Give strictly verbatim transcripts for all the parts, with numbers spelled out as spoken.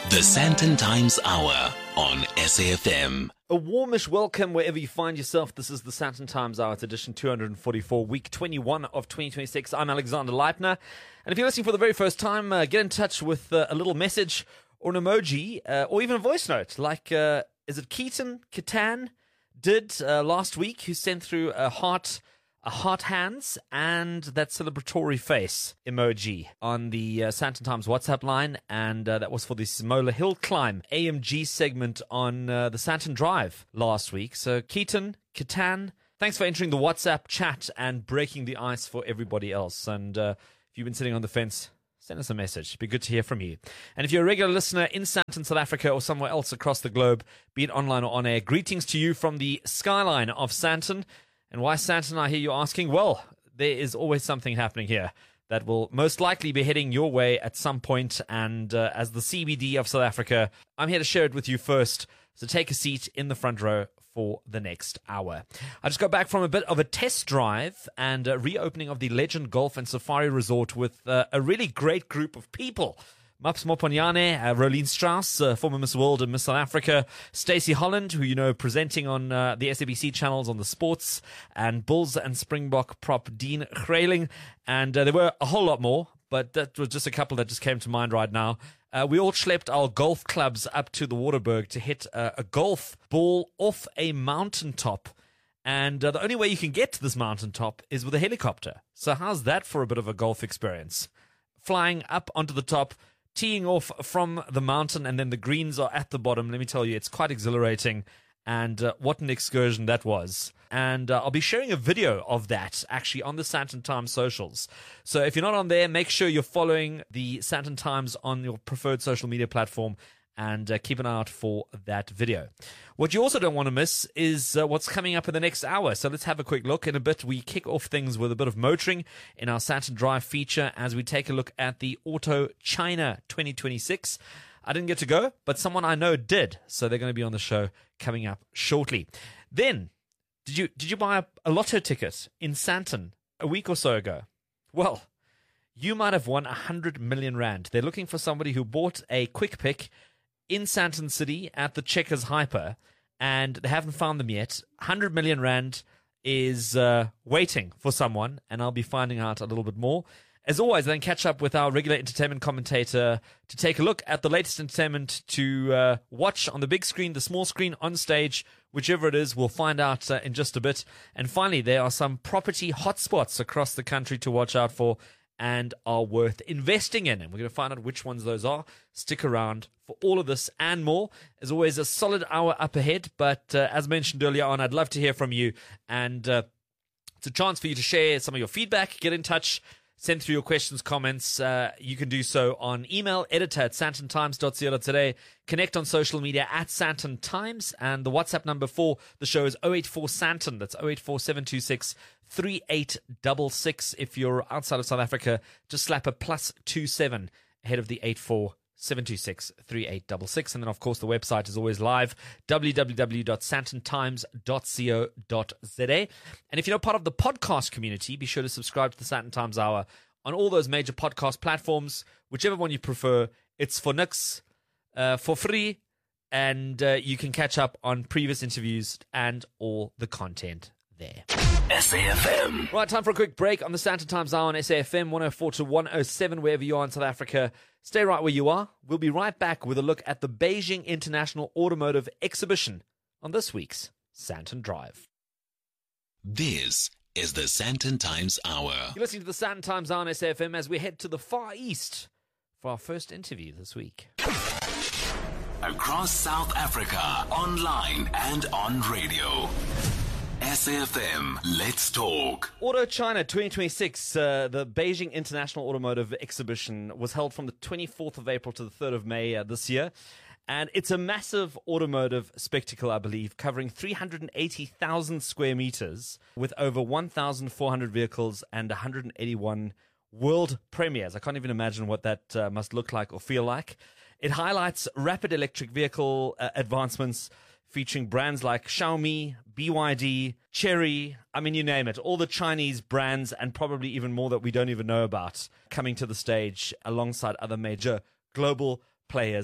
The Sandton Times Hour on S A F M. A warmish welcome wherever you find yourself. This is the Sandton Times Hour. It's edition two hundred forty-four, week twenty-one of twenty twenty-six. I'm Alexander Leitner. And if you're listening for the very first time, uh, get in touch with uh, a little message or an emoji uh, or even a voice note. Like, uh, is it Keaton Katan did uh, last week, who sent through a heart... a heart hands and that celebratory face emoji on the uh, Sandton Times WhatsApp line, and uh, that was for the Simola Hill Climb A M G segment on uh, the Sandton Drive last week. So Keaton, Katan, thanks for entering the WhatsApp chat and breaking the ice for everybody else. And uh, if you've been sitting on the fence, send us a message. It'd be good to hear from you. And if you're a regular listener in Sandton, South Africa, or somewhere else across the globe, be it online or on air, greetings to you from the skyline of Sandton. And why Sandton, I hear you asking? Well, there is always something happening here that will most likely be heading your way at some point. And uh, as the C B D of South Africa, I'm here to share it with you first. So take a seat in the front row for the next hour. I just got back from a bit of a test drive and a reopening of the Legend Golf and Safari Resort with uh, a really great group of people. Maps Moponyane, uh, Rolene Strauss, uh, former Miss World and Miss South Africa, Stacey Holland, who you know presenting on uh, the S A B C channels on the sports, and Bulls and Springbok prop Dean Grayling, and uh, there were a whole lot more, but that was just a couple that just came to mind right now. Uh, we all schlepped our golf clubs up to the Waterberg to hit uh, a golf ball off a mountaintop, and uh, the only way you can get to this mountaintop is with a helicopter. So how's that for a bit of a golf experience? Flying up onto the top, teeing off from the mountain, and then the greens are at the bottom. Let me tell you, it's quite exhilarating, and uh, what an excursion that was. And uh, I'll be sharing a video of that actually on the Sandton Times socials. So if you're not on there, make sure you're following the Sandton Times on your preferred social media platform, and uh, keep an eye out for that video. What you also don't want to miss is uh, what's coming up in the next hour. So let's have a quick look. In a bit, we kick off things with a bit of motoring in our Sandton Drive feature as we take a look at the Auto China twenty twenty-six. I didn't get to go, but someone I know did. So they're going to be on the show coming up shortly. Then, did you did you buy a, a lotto ticket in Sandton a week or so ago? Well, you might have won one hundred million rand. They're looking for somebody who bought a quick pick in Sandton City at the Checkers Hyper, and they haven't found them yet. one hundred million rand is uh, waiting for someone, and I'll be finding out a little bit more. As always, then catch up with our regular entertainment commentator to take a look at the latest entertainment to uh, watch on the big screen, the small screen, on stage, whichever it is. We'll find out uh, in just a bit. And finally, there are some property hotspots across the country to watch out for and are worth investing in. And we're going to find out which ones those are. Stick around for all of this and more. As always, a solid hour up ahead. But uh, as mentioned earlier on, I'd love to hear from you. And uh, it's a chance for you to share some of your feedback. Get in touch. Send through your questions, comments. Uh, you can do so on email, editor at sandton times dot co dot za. Connect on social media at Sandton Times. And the WhatsApp number for the show is oh eight four Sandton. That's oh eight four, seven two six, three eight six six. If you're outside of South Africa, just slap a plus two seven ahead of the eight four seven two six, three eight six six. And then, of course, the website is always live, w w w dot sandton times dot co dot za. And if you're not part of the podcast community, be sure to subscribe to the Sandton Times Hour on all those major podcast platforms, whichever one you prefer. It's for nix, uh, for free, and uh, you can catch up on previous interviews and all the content there. S A F M. Right, time for a quick break on the Sandton Times Hour on S A F M one oh four to one oh seven, wherever you are in South Africa. Stay right where you are. We'll be right back with a look at the Beijing International Automotive Exhibition on this week's Sandton Drive. This is the Sandton Times Hour. You're listening to the Sandton Times Hour on S A F M as we head to the Far East for our first interview this week. Across South Africa, online and on radio. S A F M, let's talk. Auto China twenty twenty-six, uh, the Beijing International Automotive Exhibition, was held from the twenty-fourth of April to the third of May uh, this year. And it's a massive automotive spectacle, I believe, covering three hundred eighty thousand square meters with over one thousand four hundred vehicles and one hundred eighty-one world premieres. I can't even imagine what that uh, must look like or feel like. It highlights rapid electric vehicle uh, advancements, featuring brands like Xiaomi, B Y D, Chery, I mean, you name it. All the Chinese brands and probably even more that we don't even know about coming to the stage alongside other major global players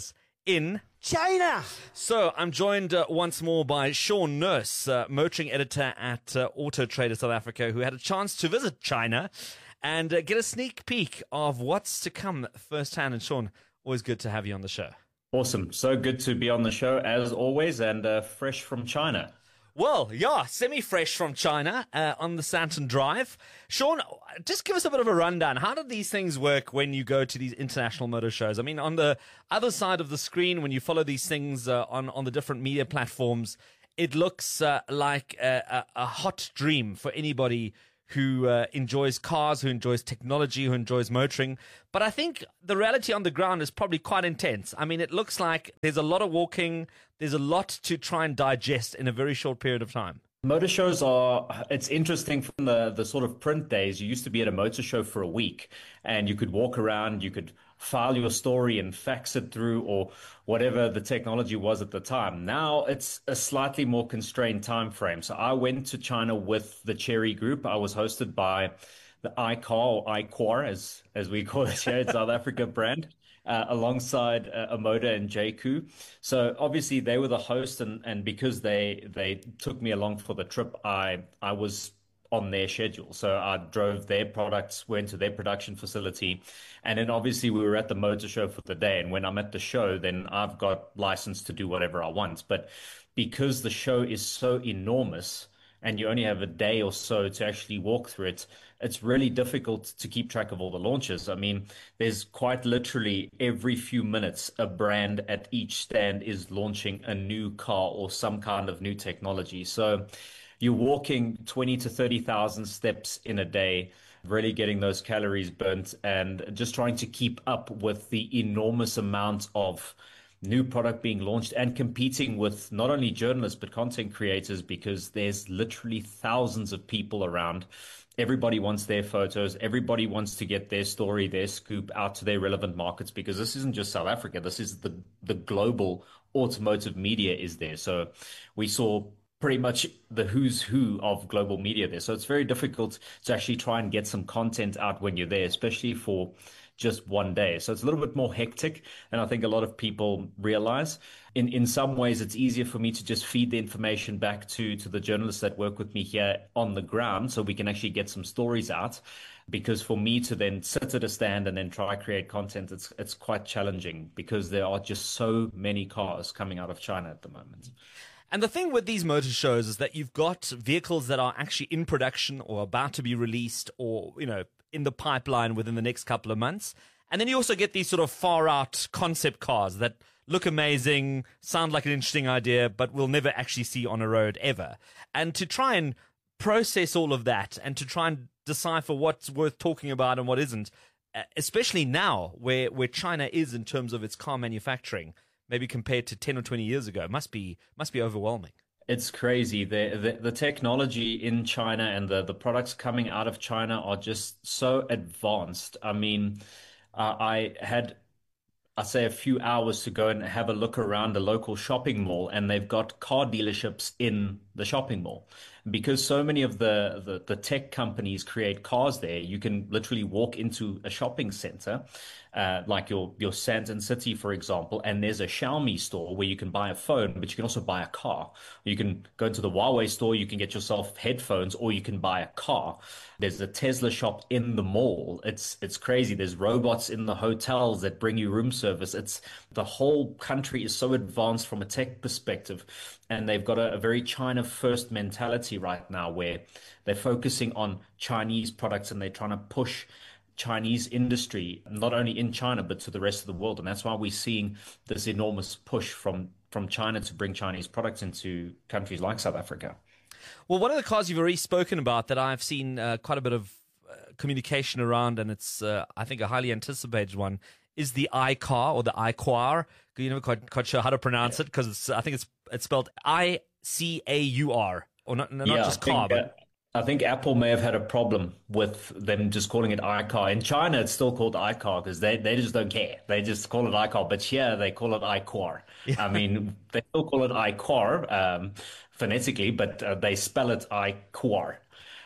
in China. So I'm joined uh, once more by Sean Nurse, uh, motoring editor at uh, Auto Trader South Africa, who had a chance to visit China and uh, get a sneak peek of what's to come firsthand. And Sean, always good to have you on the show. Awesome. So good to be on the show as always, and uh, fresh from China. Well, yeah, semi-fresh from China uh, on the Sandton Drive. Sean, just give us a bit of a rundown. How do these things work when you go to these international motor shows? I mean, on the other side of the screen, when you follow these things uh, on, on the different media platforms, it looks uh, like a, a, a hot dream for anybody who uh, enjoys cars, who enjoys technology, who enjoys motoring. But I think the reality on the ground is probably quite intense. I mean, it looks like there's a lot of walking, there's a lot to try and digest in a very short period of time. Motor shows are, it's interesting from the, the sort of print days. You used to be at a motor show for a week and you could walk around, you could file your story and fax it through or whatever the technology was at the time. Now it's a slightly more constrained time frame. So I went to China with the Chery Group. I was hosted by the iCar or iQuar as, as we call it here, it's South Africa brand. Uh, alongside uh, Amoda and J K U. So obviously they were the host, and, and because they they took me along for the trip, I I was on their schedule. So I drove their products, went to their production facility, and then obviously we were at the motor show for the day. And when I'm at the show, then I've got license to do whatever I want. But because the show is so enormous, and you only have a day or so to actually walk through it, it's really difficult to keep track of all the launches. I mean, there's quite literally every few minutes, a brand at each stand is launching a new car or some kind of new technology. So you're walking twenty to thirty thousand steps in a day, really getting those calories burnt and just trying to keep up with the enormous amount of new product being launched and competing with not only journalists, but content creators, because there's literally thousands of people around. Everybody wants their photos. Everybody wants to get their story, their scoop out to their relevant markets, because this isn't just South Africa. This is the, the global automotive media is there. So we saw pretty much the who's who of global media there. So it's very difficult to actually try and get some content out when you're there, especially for just one day. So it's a little bit more hectic than I think a lot of people realize. In in some ways, it's easier for me to just feed the information back to, to the journalists that work with me here on the ground so we can actually get some stories out. Because for me to then sit at a stand and then try create content, it's it's quite challenging because there are just so many cars coming out of China at the moment. And the thing with these motor shows is that you've got vehicles that are actually in production or about to be released or, you know, in the pipeline within the next couple of months. And then you also get these sort of far out concept cars that look amazing, sound like an interesting idea, but we'll never actually see on a road ever. And to try and process all of that and to try and decipher what's worth talking about and what isn't, especially now where, where China is in terms of its car manufacturing, maybe compared to ten or twenty years ago, must be must be overwhelming. It's crazy. The, the the technology in China and the, the products coming out of China are just so advanced. I mean, uh, I had, I'd say, a few hours to go and have a look around a local shopping mall, and they've got car dealerships in the shopping mall. Because so many of the, the, the tech companies create cars there, you can literally walk into a shopping center, uh, like your, your Sandton City, for example, and there's a Xiaomi store where you can buy a phone, but you can also buy a car. You can go into the Huawei store, you can get yourself headphones, or you can buy a car. There's a Tesla shop in the mall. It's it's crazy. There's robots in the hotels that bring you room service. It's the whole country is so advanced from a tech perspective, and they've got a, a very China first mentality right now where they're focusing on Chinese products and they're trying to push Chinese industry, not only in China, but to the rest of the world. And that's why we're seeing this enormous push from, from China to bring Chinese products into countries like South Africa. Well, one of the cars you've already spoken about that I've seen uh, quite a bit of uh, communication around, and it's, uh, I think, a highly anticipated one, is the iCar or the iQuar. You're never quite, quite sure how to pronounce it because I think it's it's spelled I C A U R, or not, not yeah, just car, think, but... I think Apple may have had a problem with them just calling it iCar. In China, it's still called iCar because they, they just don't care. They just call it iCar. But here, they call it iQuar. Yeah. I mean, they still call it iQuar um, phonetically, but uh, they spell it iQuar.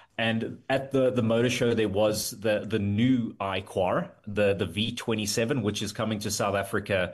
And at the, the motor show, there was the, the new iQuar, the, the V twenty-seven, which is coming to South Africa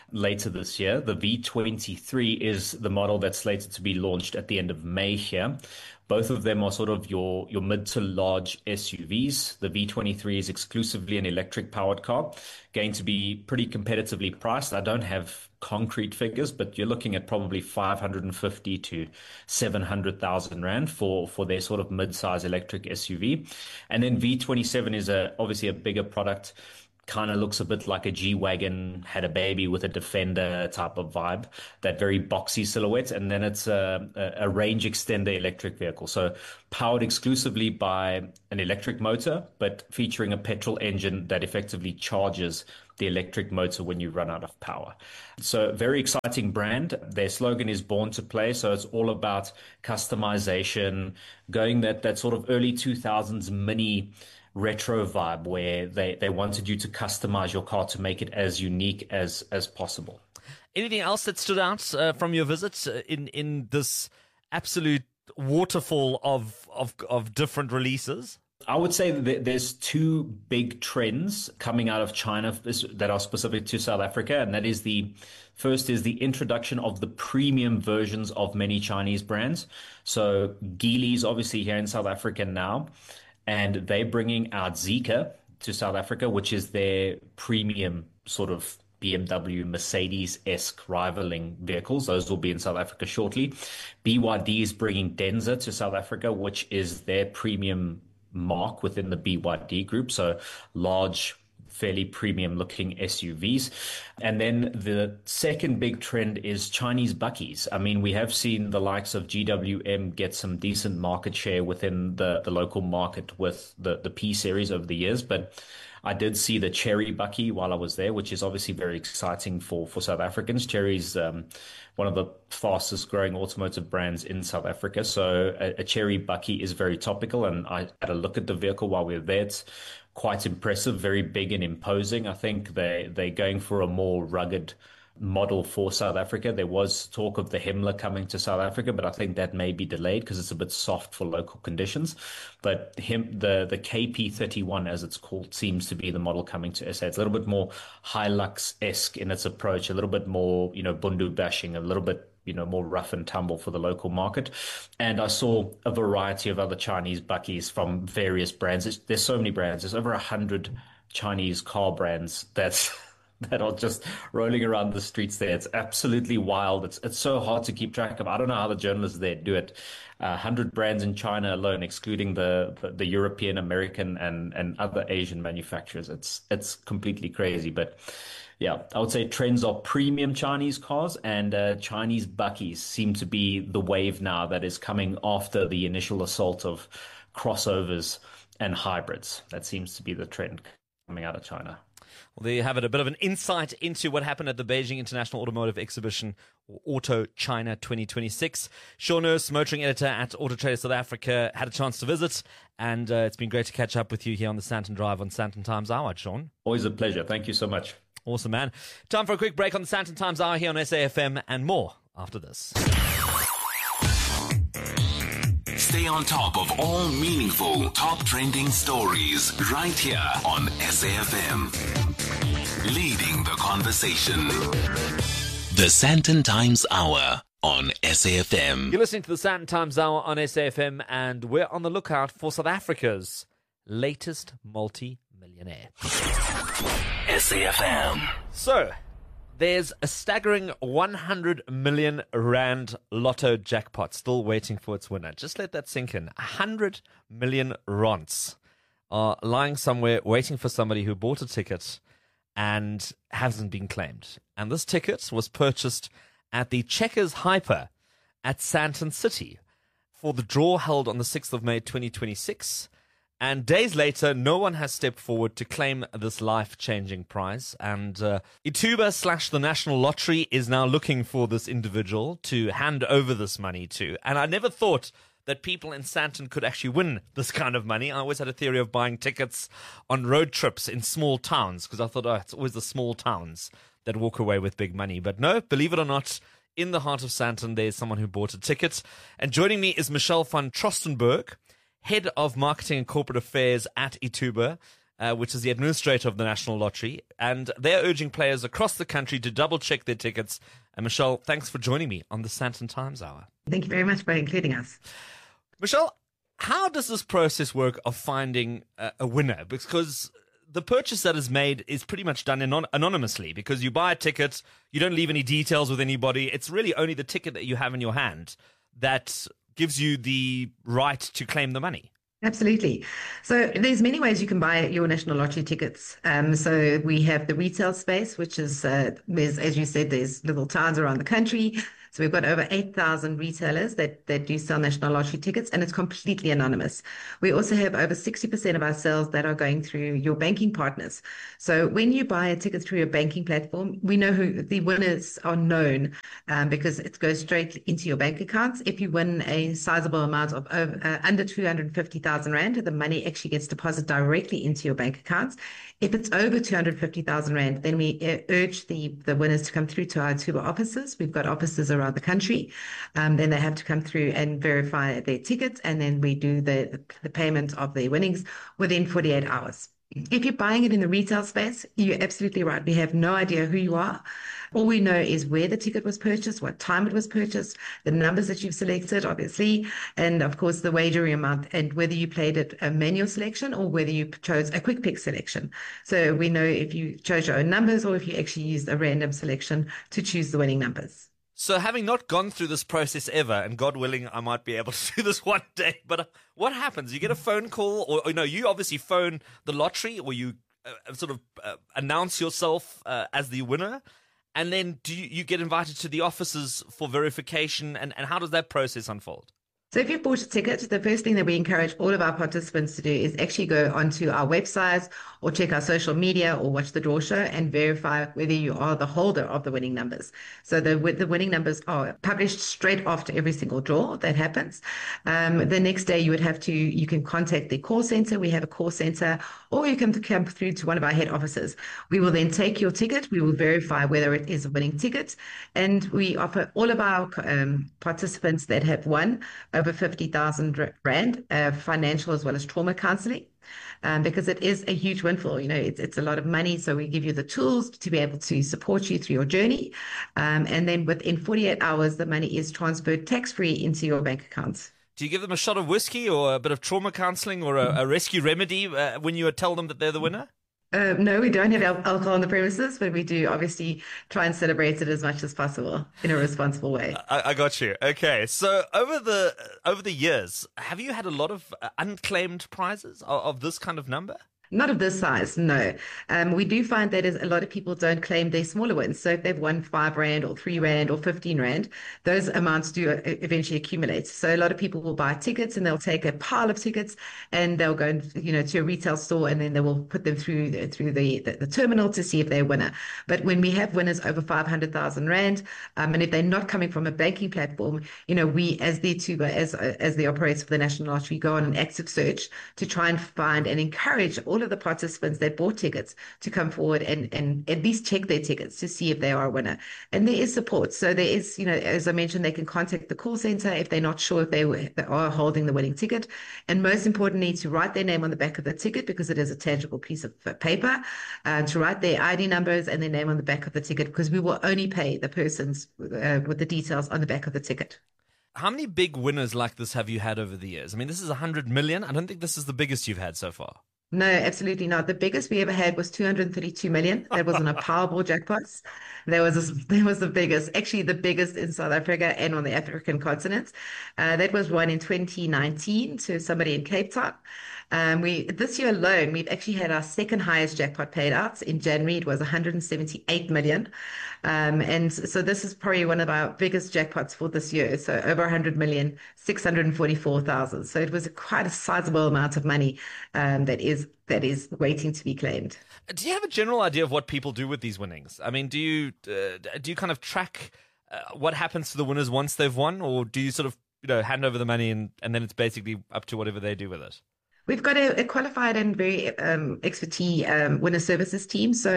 later this year. The V twenty-three is the model that's slated to be launched at the end of May here. Both of them are sort of your, your mid to large S U Vs. The V twenty-three is exclusively an electric powered car, going to be pretty competitively priced. I don't have concrete figures, but you're looking at probably five hundred fifty to seven hundred thousand rand for, for their sort of mid-size electric S U V. And then V twenty-seven is a, obviously a bigger product. Kind of looks a bit like a G-Wagon had a baby with a Defender type of vibe, that very boxy silhouette. And then it's a, a range extender electric vehicle. So powered exclusively by an electric motor, but featuring a petrol engine that effectively charges the electric motor when you run out of power. So very exciting brand. Their slogan is Born to Play. So it's all about customization, going that, that sort of early two thousands mini retro vibe where they, they wanted you to customize your car to make it as unique as, as possible. Anything else that stood out uh, from your visit uh, in, in this absolute waterfall of, of, of different releases? I would say that there's two big trends coming out of China that are specific to South Africa. And that is the first is the introduction of the premium versions of many Chinese brands. So Geely's obviously here in South Africa now. And they're bringing out Zeekr to South Africa, which is their premium sort of B M W, Mercedes-esque rivaling vehicles. Those will be in South Africa shortly. B Y D is bringing Denza to South Africa, which is their premium mark within the B Y D group. So large, fairly premium looking S U Vs. And then the second big trend is Chinese buckies. I mean, we have seen the likes of G W M get some decent market share within the, the local market with the, the P series over the years. But I did see the Chery bucky while I was there, which is obviously very exciting for, for South Africans. Chery's um, one of the fastest growing automotive brands in South Africa. So a, a Chery bucky is very topical. And I had a look at the vehicle while we were there. It's quite impressive, very big and imposing. I think they, they're going for a more rugged model for South Africa. There was talk of the Himmler coming to South Africa, but I think that may be delayed because it's a bit soft for local conditions. But him, the, the K P thirty-one, as it's called, seems to be the model coming to S A. It's a little bit more Hilux-esque in its approach, a little bit more, you know, bundu bashing, a little bit you know, more rough and tumble for the local market. And I saw a variety of other Chinese buckies from various brands. There's, there's so many brands. There's over a hundred Chinese car brands that's that are just rolling around the streets there. It's absolutely wild. It's it's so hard to keep track of. I don't know how the journalists there do it. Uh, one hundred brands in China alone, excluding the, the, the European, American, and, and other Asian manufacturers. It's it's completely crazy. But yeah, I would say trends are premium Chinese cars, and uh, Chinese buckies seem to be the wave now that is coming after the initial assault of crossovers and hybrids. That seems to be the trend coming out of China. Well, there you have it, a bit of an insight into what happened at the Beijing International Automotive Exhibition, or Auto China twenty twenty-six. Sean Nurse, motoring editor at Auto Trader South Africa, had a chance to visit, and uh, it's been great to catch up with you here on the Sandton Drive on Sandton Times Hour, Sean. Always a pleasure. Thank you so much. Awesome, man. Time for a quick break on the Sandton Times Hour here on S A F M, and more after this. Stay on top of all meaningful, top trending stories right here on S A F M. Leading the conversation. The Sandton Times Hour on S A F M. You're listening to the Sandton Times Hour on S A F M, and we're on the lookout for South Africa's latest multi-millionaire. S A F M. So, there's a staggering one hundred million rand lotto jackpot still waiting for its winner. Just let that sink in. one hundred million rands are lying somewhere waiting for somebody who bought a ticket and hasn't been claimed. And this ticket was purchased at the Checkers Hyper at Sandton City for the draw held on the sixth of May twenty twenty-six. And days later, no one has stepped forward to claim this life-changing prize. And uh, Ituba slash the National Lottery is now looking for this individual to hand over this money to. And I never thought that people in Sandton could actually win this kind of money. I always had a theory of buying tickets on road trips in small towns, because I thought, oh, it's always the small towns that walk away with big money. But no, believe it or not, in the heart of Sandton, there's someone who bought a ticket. And joining me is Michelle van Trostenburg, Head of Marketing and Corporate Affairs at Ituba. uh, which is the administrator of the National Lottery, and they're urging players across the country to double-check their tickets. And Michelle, thanks for joining me on the Sandton Times Hour. Thank you very much for including us. Michelle, how does this process work of finding a, a winner? Because the purchase that is made is pretty much done anon- anonymously, because you buy a ticket, you don't leave any details with anybody. It's really only the ticket that you have in your hand that gives you the right to claim the money. Absolutely. So there's many ways you can buy your National Lottery tickets. Um, so we have the retail space, which is, uh, there's, as you said, there's little towns around the country. So we've got over eight thousand retailers that, that do sell National Lottery tickets, and it's completely anonymous. We also have over sixty percent of our sales that are going through your banking partners. So when you buy a ticket through your banking platform, we know who the winners are known um, because it goes straight into your bank accounts. If you win a sizable amount of over, uh, under two hundred fifty thousand Rand, the money actually gets deposited directly into your bank accounts. If it's over two hundred fifty thousand Rand, then we urge the, the winners to come through to our Tuba offices. We've got offices around the country. Um, then they have to come through and verify their tickets, and then we do the, the payment of their winnings within forty-eight hours. If you're buying it in the retail space, you're absolutely right. We have no idea who you are. All we know is where the ticket was purchased, what time it was purchased, the numbers that you've selected, obviously, and of course the wagering amount, and whether you played it a manual selection or whether you chose a quick pick selection. So we know if you chose your own numbers or if you actually used a random selection to choose the winning numbers. So having not gone through this process ever, and God willing, I might be able to do this one day, but uh, what happens? You get a phone call, or, or no, you obviously phone the lottery, or you uh, sort of uh, announce yourself uh, as the winner, and then do you, you get invited to the offices for verification, and, and how does that process unfold? So if you've bought a ticket, the first thing that we encourage all of our participants to do is actually go onto our websites or check our social media or watch the draw show and verify whether you are the holder of the winning numbers. So the the winning numbers are published straight after every single draw that happens. Um, the next day you would have to, you can contact the call center. We have a call center, or you can come through to one of our head offices. We will then take your ticket. We will verify whether it is a winning ticket. And we offer all of our um, participants that have won over fifty thousand Rand, uh, financial as well as trauma counseling, um, because it is a huge windfall. You know, it's, it's a lot of money. So we give you the tools to be able to support you through your journey. Um, and then within forty-eight hours, the money is transferred tax-free into your bank accounts. Do you give them a shot of whiskey or a bit of trauma counseling or a, a rescue remedy uh, when you tell them that they're the winner? Uh, no, we don't have al- alcohol on the premises, but we do obviously try and celebrate it as much as possible in a responsible way. I, I got you. Okay, so over the over the years, have you had a lot of uh, unclaimed prizes of, of this kind of number? Not of this size, no. Um, we do find that is a lot of people don't claim their smaller wins. So if they've won five Rand or three Rand or fifteen Rand, those amounts do eventually accumulate. So a lot of people will buy tickets and they'll take a pile of tickets and they'll go, you know, to a retail store and then they will put them through the, through the, the, the terminal to see if they're a winner. But when we have winners over five hundred thousand Rand, um, and if they're not coming from a banking platform, you know, we as the tuber, as, as the operator of the National Lottery, go on an active search to try and find and encourage all all of the participants that bought tickets to come forward and, and at least check their tickets to see if they are a winner. And there is support. So there is, you know, as I mentioned, they can contact the call center if they're not sure if they, were, they are holding the winning ticket. And most importantly, to write their name on the back of the ticket, because it is a tangible piece of paper, uh, to write their I D numbers and their name on the back of the ticket, because we will only pay the persons uh, with the details on the back of the ticket. How many big winners like this have you had over the years? I mean, this is one hundred million. I don't think this is the biggest you've had so far. No, absolutely not. The biggest we ever had was two hundred thirty-two million. That was on a Powerball jackpot. That was a, that was the biggest, actually the biggest in South Africa and on the African continent. Uh, that was won in twenty nineteen to somebody in Cape Town. Um, we this year alone, we've actually had our second highest jackpot paid out. In January, it was one hundred seventy-eight million. Um, and so this is probably one of our biggest jackpots for this year. So over one hundred million, six hundred forty-four thousand. So it was a, quite a sizable amount of money um, that is that is waiting to be claimed. Do you have a general idea of what people do with these winnings? I mean, do you uh, do you kind of track uh, what happens to the winners once they've won, or do you sort of you know hand over the money and, and then it's basically up to whatever they do with it? We've got a, a qualified and very um, expertise um, winner services team. So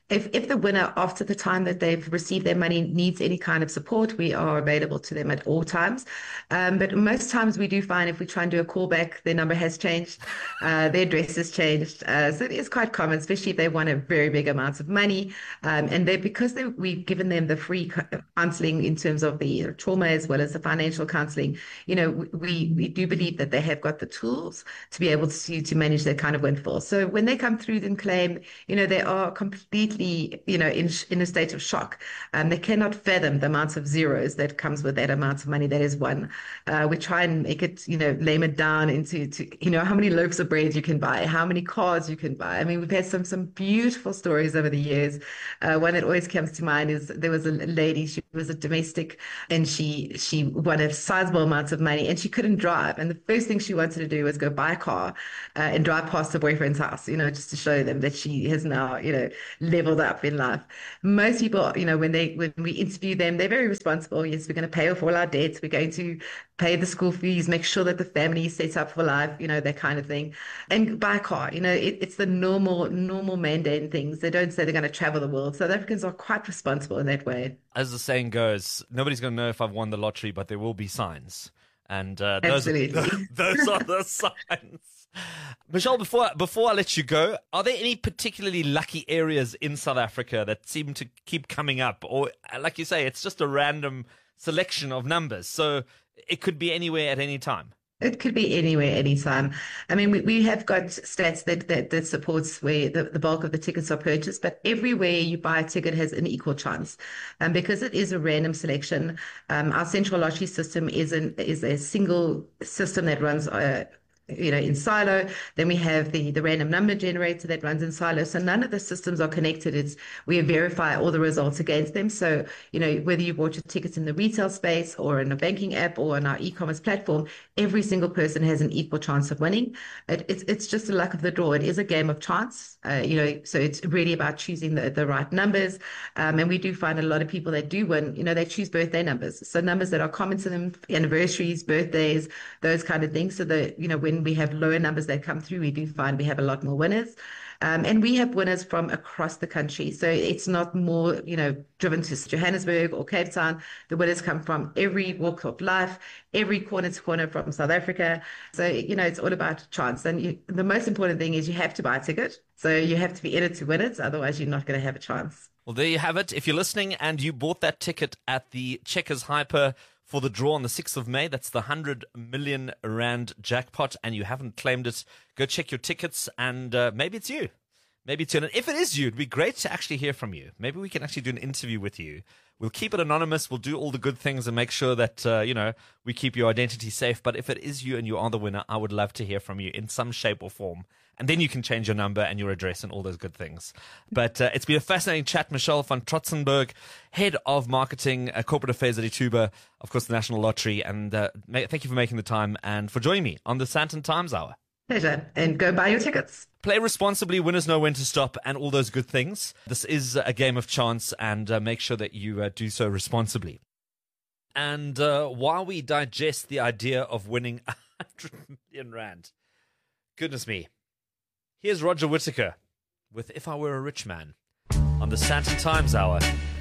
If if the winner, after the time that they've received their money, needs any kind of support, we are available to them at all times. Um, but most times we do find if we try and do a callback, their number has changed, uh, their address has changed. Uh, so it is quite common, especially if they want a very big amount of money. Um, and they because they, we've given them the free counseling in terms of the trauma as well as the financial counseling, you know, we, we do believe that they have got the tools to be able to, to manage that kind of windfall. So when they come through and claim, you know, they are completely you know, in in a state of shock. Um, they cannot fathom the amounts of zeros that comes with that amount of money that is won. Uh, we try and make it, you know, lame it down into, to, you know, how many loaves of bread you can buy, how many cars you can buy. I mean, we've had some some beautiful stories over the years. Uh, one that always comes to mind is there was a lady, she was a domestic, and she she won a sizable amount of money, and she couldn't drive. And the first thing she wanted to do was go buy a car uh, and drive past her boyfriend's house, you know, just to show them that she has now, you know, leveled up in life. Most people, you know, when they when we interview them, they're very responsible. Yes, we're going to pay off all our debts. We're going to pay the school fees, make sure that the family is set up for life, you know, that kind of thing. And buy a car, you know, it, it's the normal, normal mundane things. They don't say they're going to travel the world. South Africans are quite responsible in that way. As the saying goes, nobody's going to know if I've won the lottery, but there will be signs. And uh, those, Absolutely. Are, those are the signs. Michelle, before before I let you go, are there any particularly lucky areas in South Africa that seem to keep coming up? Or, like you say, it's just a random selection of numbers, so it could be anywhere at any time? It could be anywhere, anytime. I mean, we, we have got stats that, that, that supports where the, the bulk of the tickets are purchased, but everywhere you buy a ticket has an equal chance. Um, because it is a random selection, um, our central lottery system is, an, is a single system that runs uh, you know, in silo. Then we have the, the random number generator that runs in silo. So none of the systems are connected. It's, we verify all the results against them. So, you know, whether you bought your tickets in the retail space or in a banking app or on our e-commerce platform, every single person has an equal chance of winning. It, it's, it's just the luck of the draw. It is a game of chance, uh, you know, so it's really about choosing the, the right numbers. Um, and we do find a lot of people that do win, you know, they choose birthday numbers. So numbers that are common to them, anniversaries, birthdays, those kind of things. So that, you know, when we have lower numbers that come through, we do find we have a lot more winners. Um, and we have winners from across the country. So it's not more, you know, driven to Johannesburg or Cape Town. The winners come from every walk of life, every corner to corner from South Africa. So, you know, it's all about chance. And you, the most important thing is you have to buy a ticket. So you have to be in it to win it. Otherwise, you're not going to have a chance. Well, there you have it. If you're listening and you bought that ticket at the Checkers Hyper for the draw on the sixth of May, that's the one hundred million rand jackpot, and you haven't claimed it, go check your tickets, and uh, maybe it's you. Maybe it's you. And if it is you, it'd be great to actually hear from you. Maybe we can actually do an interview with you. We'll keep it anonymous. We'll do all the good things and make sure that, uh, you know, we keep your identity safe. But if it is you and you are the winner, I would love to hear from you in some shape or form. And then you can change your number and your address and all those good things. But uh, it's been a fascinating chat. Michelle van Trotzenberg, Head of Marketing, uh, Corporate Affairs at Ituba, of course, the National Lottery. And uh, ma- thank you for making the time and for joining me on the Sandton Times Hour. Pleasure. And go buy your tickets. Play responsibly, winners know when to stop, and all those good things. This is a game of chance, and uh, make sure that you uh, do so responsibly. And uh, while we digest the idea of winning one hundred million rand, goodness me, here's Roger Whittaker with If I Were a Rich Man on the Sandton Times Hour.